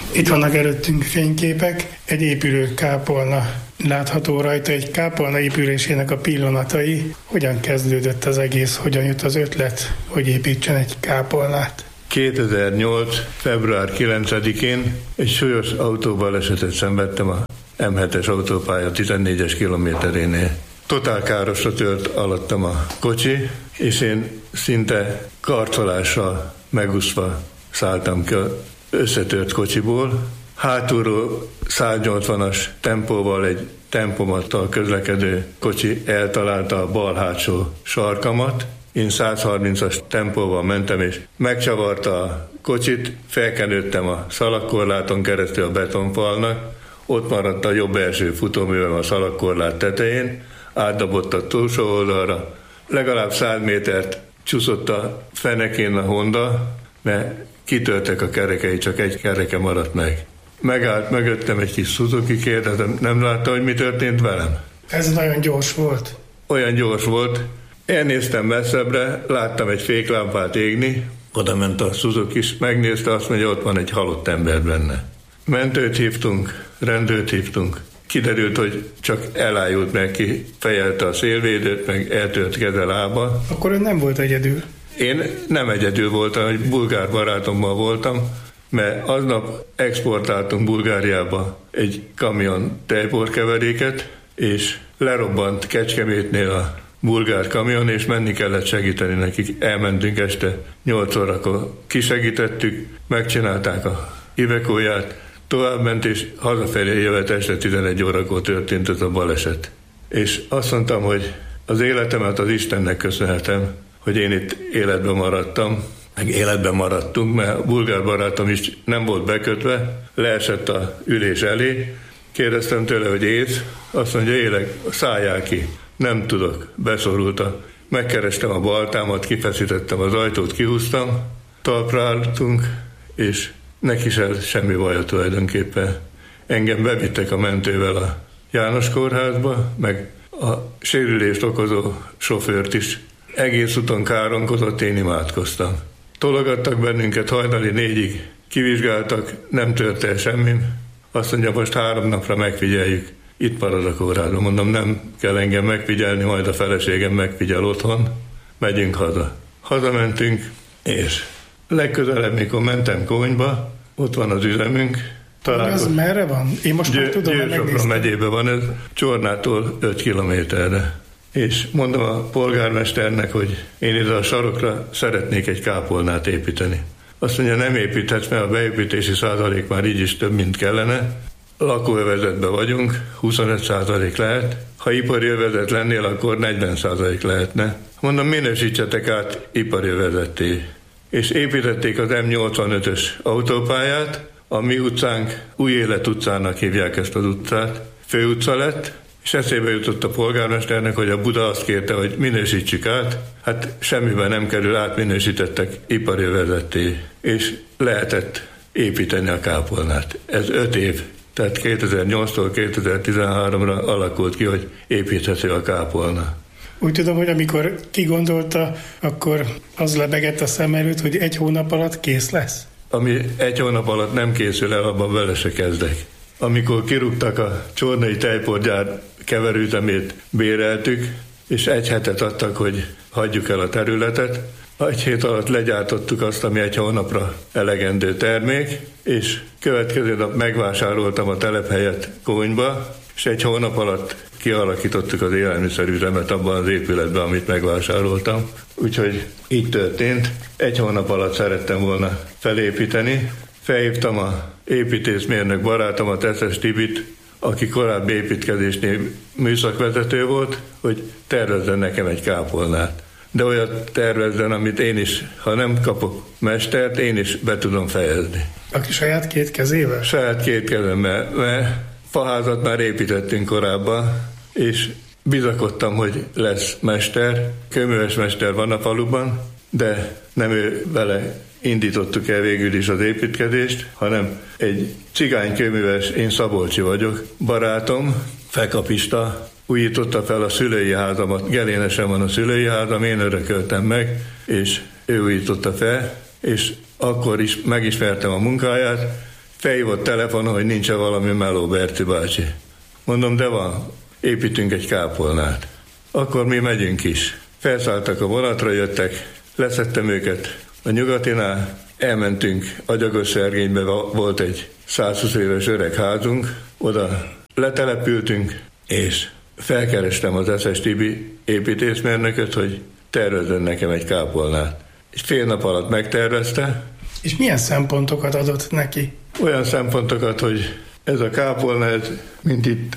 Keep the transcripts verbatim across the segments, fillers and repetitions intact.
Itt vannak előttünk fényképek, egy épülő kápolna. Látható rajta egy kápolna épülésének a pillanatai. Hogyan kezdődött az egész, hogyan jött az ötlet, hogy építsen egy kápolnát? kétezer-nyolc. február kilencedikén egy súlyos autóbalesetet szenvedtem a em hetes autópálya tizennégyes kilométerénél. Totál károsra tört alattam a kocsi, és én szinte karcolással megúszva szálltam ki az összetört kocsiból. Hátulról száznyolcvanas tempóval egy tempomattal közlekedő kocsi eltalálta a bal hátsó sarkamat. Én százharmincas tempóval mentem, és megcsavarta a kocsit, felkenődtem a szalagkorláton keresztül a betonfalnak, ott maradt a jobb első futóművem a szalagkorlát tetején, átdobott a túlsó oldalra, legalább száz métert csúszott a fenekén a Honda, mert kitörtek a kerekei, csak egy kereke maradt meg. Megállt mögöttem egy kis Suzuki, kérdezem, nem látta, hogy mi történt velem? Ez nagyon gyors volt. Olyan gyors volt. Elnéztem messzebbre, láttam egy féklámpát égni, oda ment a Suzuki is, megnézte, azt mondja, ott van egy halott ember benne. Mentőt hívtunk, rendőrt hívtunk. Kiderült, hogy csak elájult, meg ki fejelte a szélvédőt, meg eltört keze lába. Akkor ön nem volt egyedül? Én nem egyedül voltam, egy bulgár barátommal voltam, mert aznap exportáltunk Bulgáriába egy kamion tejporkeveréket, és lerobbant Kecskemétnél a bulgár kamion, és menni kellett segíteni nekik. Elmentünk este nyolc órakor, kisegítettük, megcsinálták a Ivekóját, továbbment, és hazafelé jövet este tizenegy órakor történt ez a baleset. És azt mondtam, hogy az életemet az Istennek köszönhetem, hogy én itt életben maradtam, meg életben maradtunk, mert a bulgár barátom is nem volt bekötve, leesett a ülés elé, kérdeztem tőle, hogy ész, azt mondja, élek, szálljál ki. Nem tudok, beszorulta. Megkerestem a baltámat, kifeszítettem az ajtót, kihúztam, talpra álltunk, és neki sem semmi baja tulajdonképpen. Engem bevittek a mentővel a János kórházba, meg a sérülést okozó sofőrt is. Egész úton káronkodott, én imádkoztam. Tologattak bennünket hajnali négyig, kivizsgáltak, nem tört el semmi. Azt mondja, most három napra megfigyeljük. Itt marad a kórházban. Mondom, nem kell engem megfigyelni, majd a feleségem megfigyel otthon. Megyünk haza. Hazamentünk, és legközelebb, mikor mentem Konyba, ott van az üzemünk. Ez merre van? Én most Győ, már tudom, Győr-Sopron megyében van, ez Csornától öt kilométerre. És mondom a polgármesternek, hogy én ide a sarokra szeretnék egy kápolnát építeni. Azt mondja, nem építhetsz, mert a beépítési százalék már így is több, mint kellene. Lakóövezetben vagyunk, huszonöt százalék lehet. Ha ipari övezet lennél, akkor negyven százalék lehetne. Mondom, minősítsetek át ipari övezetté. És építették az em nyolcvanötös autópályát, a mi utcánk, Új Élet utcának hívják ezt az utcát. Főutca lett, és eszébe jutott a polgármesternek, hogy a Buda azt kérte, hogy minősítsük át. Hát semmiben nem kerül, átminősítettek ipari övezetté, és lehetett építeni a kápolnát. Ez öt év. Tehát kétezer-nyolctól kétezer-tizenháromra alakult ki, hogy építhető a kápolna. Úgy tudom, hogy amikor kigondolta, akkor az lebegett a szem előtt, hogy egy hónap alatt kész lesz? Ami egy hónap alatt nem készül el, abban vele se kezdek. Amikor kirúgtak a csornai tejporgyár keverőüzemét, béreltük, és egy hetet adtak, hogy hagyjuk el a területet. Egy hét alatt legyártottuk azt, ami egy hónapra elegendő termék, és következő nap megvásároltam a telephelyet Konyba, és egy hónap alatt kialakítottuk az élelmiszerüzemet abban az épületben, amit megvásároltam. Úgyhogy így történt. Egy hónap alatt szerettem volna felépíteni. Felhívtam a építészmérnök barátomat, Eszes Tibit, aki korábbi építkezésnél műszakvezető volt, hogy tervezzen nekem egy kápolnát. De olyat tervezzen, amit én is, ha nem kapok mestert, én is be tudom fejezni. Aki saját két kezével? Saját két kezemmel, mert faházat már építettünk korábban, és bizakodtam, hogy lesz mester. Kőműves mester van a faluban, de nem ő vele indítottuk el végül is az építkezést, hanem egy cigány kőműves, én Szabolcsi vagyok, barátom, Fekapista, újította fel a szülői házamat, Gelénesen van a szülői házam, én örököltem meg, és ő újította fel, és akkor is megismertem a munkáját, felhívott telefonon, hogy nincs-e valami meló, Berti bácsi. Mondom, de van, építünk egy kápolnát. Akkor mi megyünk is. Felszálltak a vonatra, jöttek, leszettem őket a Nyugatinál, elmentünk Agyagos-Szergénybe, volt egy százhúsz éves öreg házunk, oda letelepültünk, és felkerestem az es es té bé építészmérnököt, hogy tervezzen nekem egy kápolnát. És fél nap alatt megtervezte. És milyen szempontokat adott neki? Olyan szempontokat, hogy ez a kápolna, ez, mint itt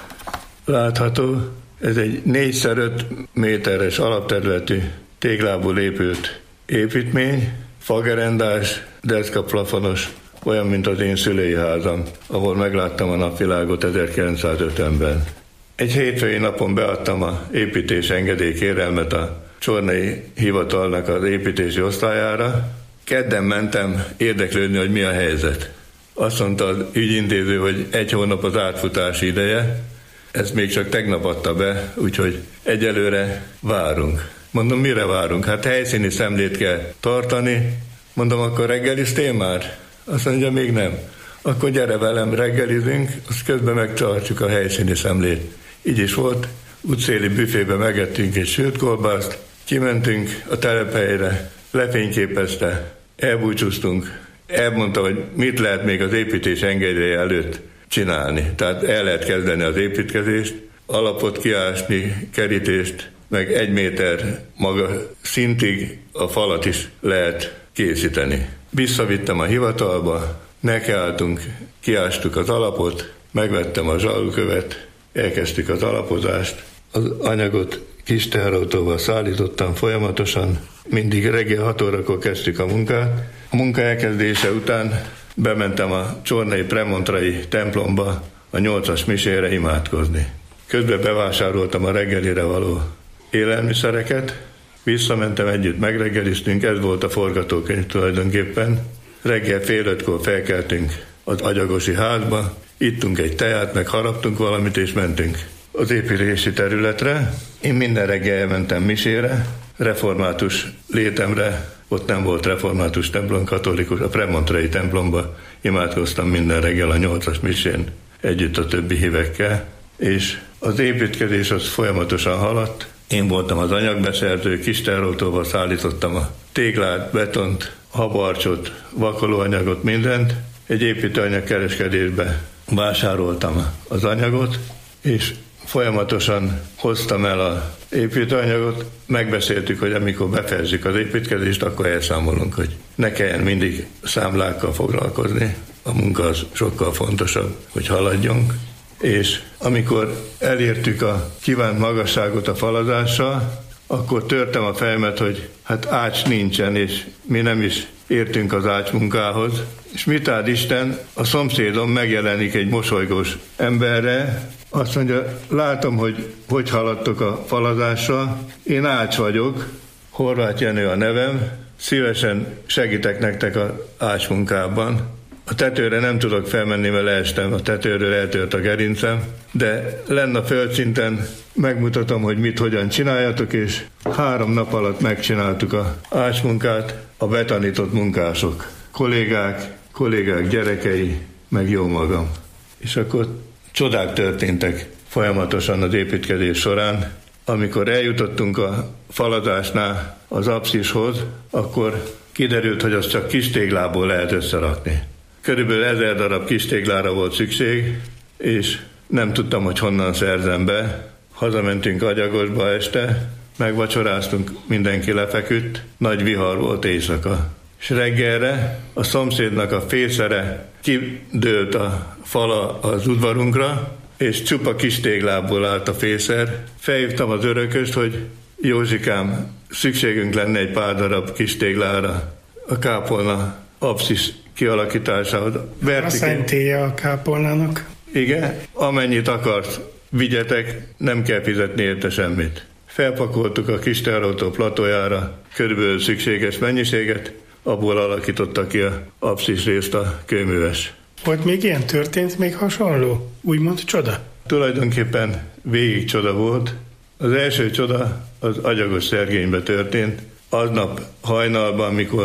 látható, ez egy négy szer öt méteres alapterületű téglából épült építmény, fagerendás, deszkaplafonos, olyan, mint az én szülői házam, ahol megláttam a napvilágot ezerkilencszázötvenben. Egy hétfői napon beadtam a építés engedélykérelmet a Csornai Hivatalnak az építési osztályára. Kedden mentem érdeklődni, hogy mi a helyzet. Azt mondta az ügyintéző, hogy egy hónap az átfutási ideje, ezt még csak tegnap adta be, úgyhogy egyelőre várunk. Mondom, mire várunk? Hát helyszíni szemlét kell tartani. Mondom, akkor reggeliztél már? Azt mondja, még nem. Akkor gyere velem, reggelizünk, azt közben megtartjuk a helyszíni szemlét. Így is volt, útszéli büfébe megettünk egy sült kolbászt, kimentünk a telephelyre, lefényképezte, elbúcsúztunk, elmondta, hogy mit lehet még az építés engedélye előtt csinálni. Tehát el lehet kezdeni az építkezést, alapot kiásni, kerítést, meg egy méter maga szintig a falat is lehet készíteni. Visszavittem a hivatalba, nekiálltunk, kiástuk az alapot, megvettem a zsalkövet, elkezdtük az alapozást, az anyagot kis teherautóval szállítottam folyamatosan, mindig reggel hat órakor kezdtük a munkát. A munka elkezdése után bementem a Csornai Premontrai templomba a nyolcas misére imádkozni. Közben bevásároltam a reggelire való élelmiszereket, visszamentem, együtt megreggeliztünk, ez volt a forgatókönyv tulajdonképpen. Reggel fél ötkor felkeltünk az Agyagosi házba, ittunk egy teját, meg haraptunk valamit, és mentünk az építési területre. Én minden reggel elmentem misére, református létemre, ott nem volt református templom, katolikus, a Premontrai templomba imádkoztam minden reggel a nyolcas misén együtt a többi hívekkel, és az építkezés az folyamatosan haladt. Én voltam az anyagbeszerző, kis teherautóval szállítottam a téglát, betont, habarcsot, vakolóanyagot, mindent. Egy építőanyagkereskedésbe vásároltam az anyagot, és folyamatosan hoztam el az építőanyagot, megbeszéltük, hogy amikor befejezzük az építkezést, akkor elszámolunk, hogy ne kelljen mindig számlákkal foglalkozni. A munka az sokkal fontosabb, hogy haladjunk. És amikor elértük a kívánt magasságot a falazással, akkor törtem a fejemet, hogy hát ács nincsen, és mi nem is értünk az ácsmunkához. És mit áld Isten, a szomszédom megjelenik egy mosolygós emberre, azt mondja, látom, hogy hogy haladtok a falazással, én Ács vagyok, Horváth Jenő a nevem, szívesen segítek nektek az ácsmunkában. A tetőre nem tudok felmenni, mert leestem, a tetőről eltört a gerincem, de lenn a földszinten megmutatom, hogy mit, hogyan csináljatok, és három nap alatt megcsináltuk az ácsmunkát, a betanított munkások, kollégák, kollégák gyerekei, meg jó magam. És akkor csodák történtek folyamatosan az építkezés során. Amikor eljutottunk a falazásnál az apszishoz, akkor kiderült, hogy azt csak kis téglából lehet összerakni. Körülbelül ezer darab kis téglára volt szükség, és nem tudtam, hogy honnan szerzem be. Hazamentünk Agyagosba este, megvacsoráztunk, mindenki lefeküdt, nagy vihar volt éjszaka. És reggelre a szomszédnak a fészere kidőlt a fala az udvarunkra, és csupa kis téglából állt a fészer. Felhívtam az örököst, hogy Józsikám, szükségünk lenne egy pár darab kis téglára a kápolna apszis kialakításához. A szentélye a kápolnának. Igen, amennyit akarsz, vigyetek, nem kell fizetni érte semmit. Felpakoltuk a kis teherautó platójára körülbelül szükséges mennyiséget, abból alakította ki a apszis részt a kőműves. Volt még ilyen, történt még hasonló? Úgymond csoda? Tulajdonképpen végig csoda volt. Az első csoda az Agyagos-Szergénybe történt. Aznap hajnalban, amikor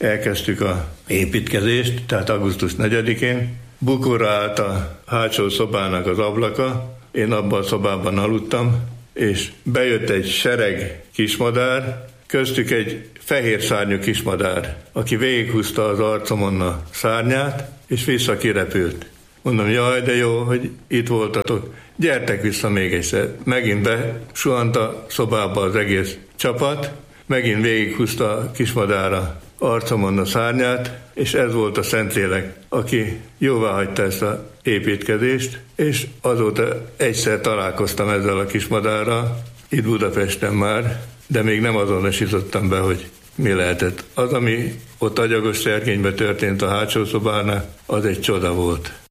elkezdtük a építkezést, tehát augusztus negyedikén. Bukóra állt a hátsó szobának az ablaka, én abban a szobában aludtam, és bejött egy sereg kismadár, köztük egy fehér szárnyú kismadár, aki végighúzta az arcomon a szárnyát, és vissza kirepült. Mondom, jaj, de jó, hogy itt voltatok, gyertek vissza még egyszer. Megint besuhant a szobába az egész csapat, megint végighúzta a kismadára arcomon a szárnyát, és ez volt a Szentlélek, aki jóvá hagyta ezt az építkezést, és azóta egyszer találkoztam ezzel a kismadárral, itt Budapesten már, de még nem azonosítottam be, hogy mi lehetett. Az, ami ott Agyagos Szerkényben történt a hátsó szobánál, az egy csoda volt.